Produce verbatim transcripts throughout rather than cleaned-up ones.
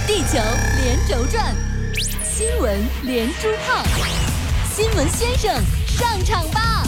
地球连轴转，新闻连珠炮，新闻先生上场吧！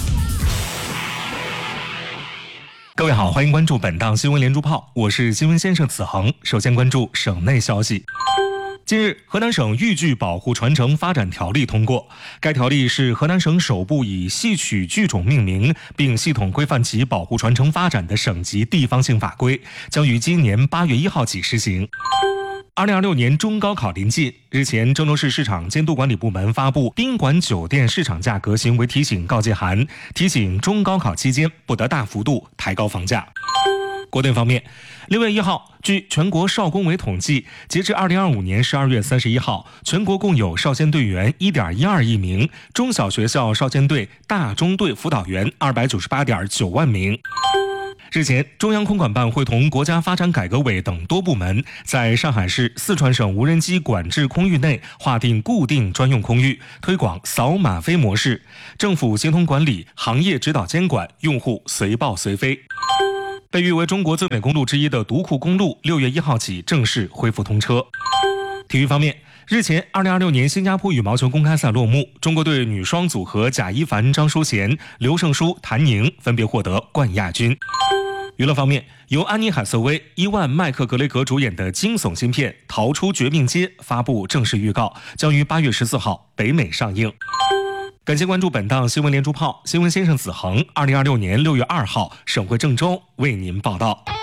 各位好，欢迎关注本档新闻连珠炮，我是新闻先生子恒。首先关注省内消息。近日，河南省豫剧保护传承发展条例通过。该条例是河南省首部以戏曲剧种命名并系统规范其保护传承发展的省级地方性法规，将于今年八月一号起施行。二零二六年中高考临近，日前，郑州市市场监督管理部门发布宾馆酒店市场价格行为提醒告诫函，提醒中高考期间不得大幅度抬高房价。国内方面，六月一号，据全国少工委统计，截至二零二五年十二月三十一号，全国共有少先队员一点一二亿名，中小学校少先队、大中队辅导员二百九十八点九万名。日前，中央空管办会同国家发展改革委等多部门，在上海市、四川省无人机管制空域内划定固定专用空域，推广扫码飞模式，政府协同管理，行业指导监管，用户随报随飞。被誉为中国最美公路之一的独库公路，六月一号起正式恢复通车。体育方面，日前，二零二六年新加坡羽毛球公开赛落幕，中国队女双组合贾一凡、张淑娴、刘胜书、谭宁分别获得冠亚军。娱乐方面，由安妮海瑟薇、伊万麦克格雷格主演的惊悚新片《逃出绝命街》发布正式预告，将于八月十四号北美上映。感谢关注本档新闻连珠炮，新闻先生子恒，二零二六年六月二号，省会郑州为您报道。